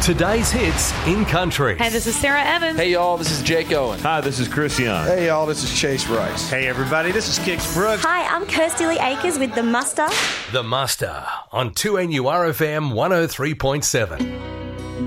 Today's hits in country. Hey, this is Sarah Evans. Hey, y'all, this is Jake Owen. Hi, this is Chris Young. Hey, y'all, this is Chase Rice. Hey, everybody, this is Kix Brooks. Hi, I'm Kirsty Lee Akers with The Muster. The Muster on 2NURFM 103.7.